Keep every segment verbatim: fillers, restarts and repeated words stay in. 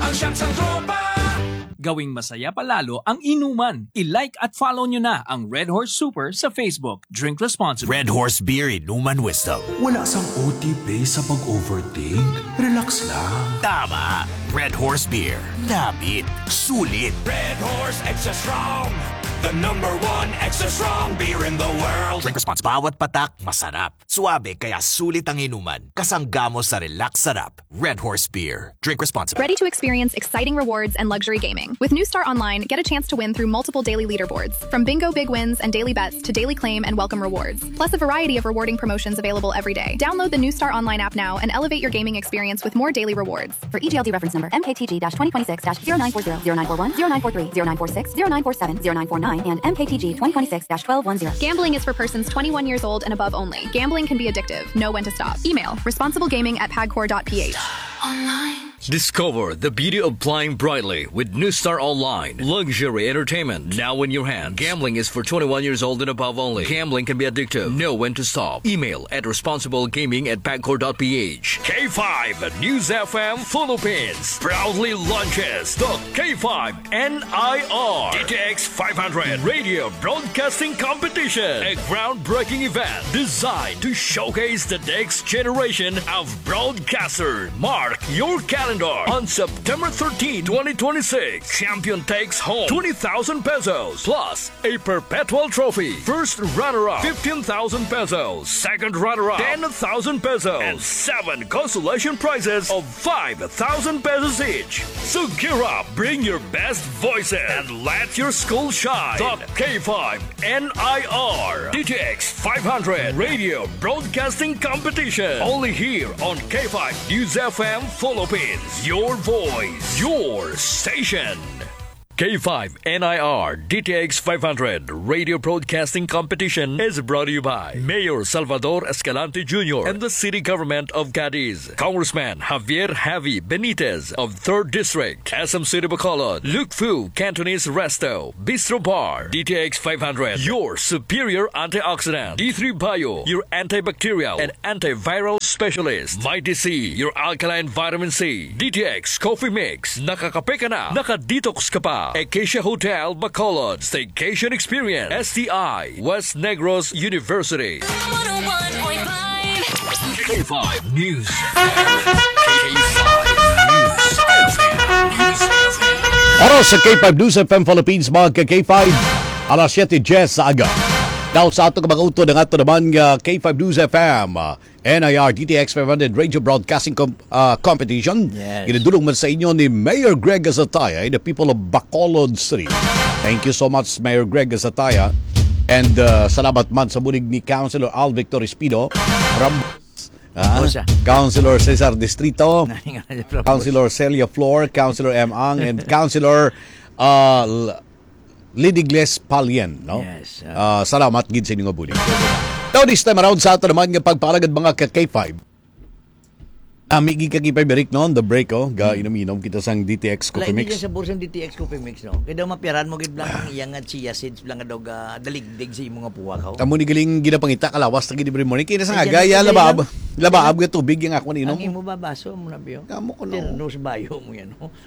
ang siyang sang tropa. Gawing masaya palalo ang inuman. I-like at follow nyo na ang Red Horse Super sa Facebook. Drink responsibly. Red Horse Beer Inuman Wisdom. Wala sang O T P sa pag-overthink. Relax lang. Tama. Red Horse Beer. Namit. Sulit. Red Horse Extra Strong, the number one extra strong beer in the world. Drink responsibly. Bawat patak, masarap. Suabe kaya sulit ang inuman. Kasangga mo sa relax sarap. Red Horse Beer. Drink responsibly. Ready to experience exciting rewards and luxury gaming? With New Star Online, get a chance to win through multiple daily leaderboards, from bingo big wins and daily bets to daily claim and welcome rewards, plus a variety of rewarding promotions available every day. Download the New Star Online app now and elevate your gaming experience with more daily rewards. For E G L D reference number M K T G twenty twenty-six zero nine four zero, zero nine four one, zero nine four three, zero nine four six, zero nine four seven, zero nine four nine, and M K T G twenty twenty-six twelve ten. Gambling is for persons twenty-one years old and above only. Gambling can be addictive. Know when to stop. Email responsiblegaming at pagcor dot p h. Discover the beauty of flying brightly with New Star Online. Luxury entertainment now in your hands. Gambling is for twenty-one years old and above only. Gambling can be addictive. Know when to stop. Email at responsiblegaming at pagcor dot p h. K five News F M Philippines proudly launches the K five N I R D T X five hundred Radio Broadcasting Competition, a groundbreaking event designed to showcase the next generation of broadcasters. Mark your calendar. On September thirteenth, twenty twenty-six, champion takes home twenty thousand pesos plus a perpetual trophy. First runner-up, fifteen thousand pesos. Second runner-up, ten thousand pesos. And seven consolation prizes of five thousand pesos each. So gear up, bring your best voices, and let your school shine. The K five N I R D T X five hundred Radio Broadcasting Competition. Only here on K five News F M Philippines. Your voice, your station. K five N I R D T X five hundred Radio Broadcasting Competition is brought to you by Mayor Salvador Escalante Junior and the City Government of Cadiz, Congressman Javier Javi Benitez of third District, S M City Bacolod, Luke Fu Cantonese Resto, Bistro Bar, D T X five hundred, your superior antioxidant, D three Bio, your antibacterial and antiviral specialist, Mighty C, your alkaline vitamin C, D T X Coffee Mix, nakakape ka na, nakadetox ka pa, Acacia Hotel Bacolod, Staycation Experience, S T I, West Negros University. one oh one point five K five News. K five News. Oras sa K five News F M Philippines, mga K five, alas siyete Jess sa aga. Daw sa ato kabang uto ng ato naman nga K five News F M, uh, N I R D T X five hundred Radio Broadcasting com- uh, Competition. Yes. Ginadulong man sa inyo ni Mayor Greg Azataya, the people of Bacolod City. Thank you so much, Mayor Greg Azataya. And uh, salamat man sa bunig ni Councilor Al Victor Espido, Ramos, uh, Councilor Cesar Distrito, Councilor Celia Flor, Councilor M. Ang, and Councilor uh, Lidigles Palien, no? Yes. Uh, uh, salamat gid sa inyong bulig. Now this time around sa ato naman nga pagpalagad mga ka K five. Amigi ka K five Eric no, on the break oh, ga inom-inom kita sang D T X Coffee Mix. Lain sa bursang D T X Coffee Mix no. Kaya daw mapiaran mo gid lang ang iyang chia seeds lang daw ga daligdig sa imong puwa ka. Tamo ni giling ginapangita kalawas tagi every morning kaya sa gaya labab. Labab ga tubig yang ako ninom. Ang imo ba baso mo na biyo? Kamo ko no. No sa bayo mo yan no.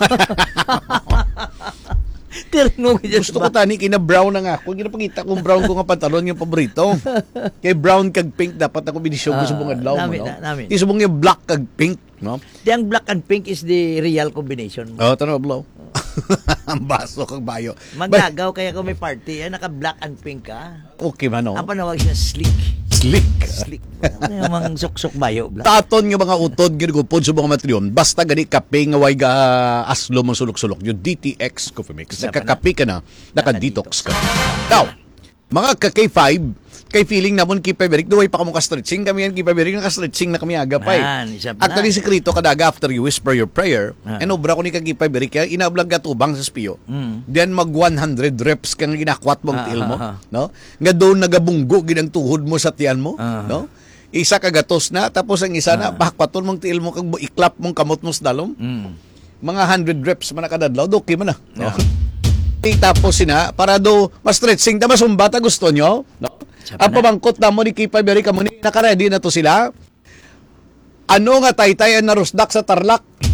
Gusto ko tani kina brown na nga ako. Ginapangita kong brown ko nga pantalon yung paborito. Kay brown kag pink dapat ako binisyo uh, sa bungad law mo no. Isubong yung black kag pink no. Yang black and pink is the real combination. Oh, tanaw blow. Ang baso kag bayo. Magnagaw kaya ko may party eh, naka black and pink ka. Okay man no. Ang panawag siya slick. Slick. Slick. Ano yung mga sok-sok bayo. Black. Taton nga mga utod ginugupod sa mga matriyon. Basta gani kape nga way ga aslo mong sulok-sulok. Yung D T X Coffee Mix. Nakakape ka na, naka-detox ka. Now, mga ka K five, kay feeling namon K five Eric, duway pa kamo ka-stretching kami yan K five Eric, naka-stretching na kami aga pa eh. Actually, sikrito kadaga after you whisper your prayer, ah. and obra ko ni ka K five Eric, kaya inablag gatubang sa spiyo. Mm. Then mag one hundred reps kang ginakwat mong ah, tiil mo. Ah, ah. No? Nga doon nagabunggo, ginang tuhod mo sa tiyan mo. Ah, no? Isa kagatos na, tapos ang isa ah. na, pakwaton mong tiil mo, kag iklap mong kamot mo sa dalom. Mm. Mga one hundred reps man nakadadlaw, okay man na. No? Yeah. E, tapos sina, para do ma-stretching na masumbata gusto nyo. No? Ang pamangkot na mo ni K five Eric, mo ni nakaredy na to sila. Ano nga taytay na rusdak sa Tarlac?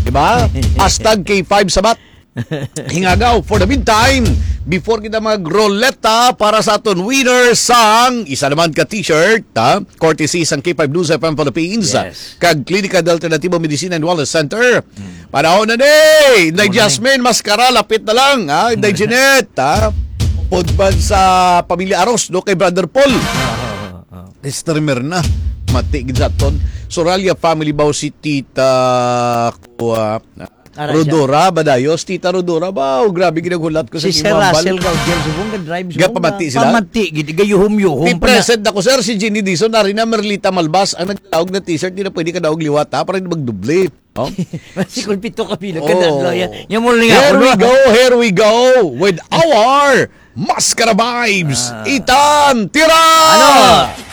Diba? Hashtag K five Sabat. Hingagaw. For the meantime, before kita mag-roleta para sa aton winner sang isa naman ka t-shirt, ha? Courtesy sang K five News F M Philippines, Yes. kag Klinika de Alternativo Medicina and Wellness Center. Hmm. Panahon na ni! Inday Jasmine, maskara, lapit na lang. Ha? Inday Jeanette, ha? Podban sa Pamilya Aros, no? Kay Brother Paul. Streamer na. Matigid sa ton. Soralia family ba si Tita Kuha? Rodora ba dayos? Tita Rodora ba? Oh, grabe ginagulat ko sa Si Sir Russell Gaudiel, subong ka-drive. Ga pamati sila? Pamati, gid gayuhom-yuhom. Pi-present ako, sir, si Jenny Dizon, nari na Merlita Malbas, ang nagtawag na t-shirt, di na pwede ka daog liwat, ha? Para magduble. Oh? Si kung pito ka pila, Oh. kadadlo. Yan mo lang Here ako. we go, here we go, with our Mascara Vibes. Ah. Itan, tira! Ano?